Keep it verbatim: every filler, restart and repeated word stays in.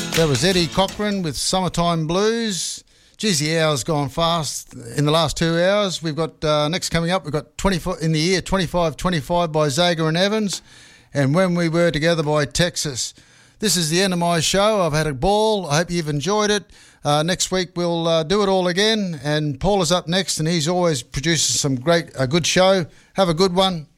That was Eddie Cochran with Summertime Blues. Geez, the hour's gone fast in the last two hours. We've got, uh, next coming up, we've got twenty-four in the year twenty-five twenty-five by Zager and Evans, and When We Were Together by Texas. This is the end of my show. I've had a ball. I hope you've enjoyed it. Uh, next week we'll uh, do it all again, and Paul is up next, and he's always produces some great, a good show. Have a good one.